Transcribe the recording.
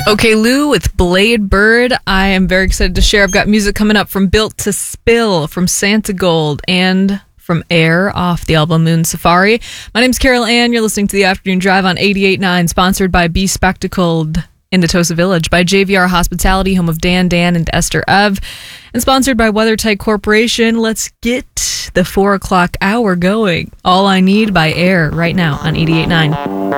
Okay, Lou with Blade Bird. I am very excited to share. I've got music coming up from Built to Spill, from Santa Gold, and from Air off the album Moon Safari. My name's Carol Ann. You're listening to The Afternoon Drive on 88.9, sponsored by Be Spectacled in Netosa Village, by JVR Hospitality, home of Dan, and Esther Ev, and sponsored by WeatherTight Corporation. Let's get the 4 o'clock hour going. All I Need by Air right now on 88.9.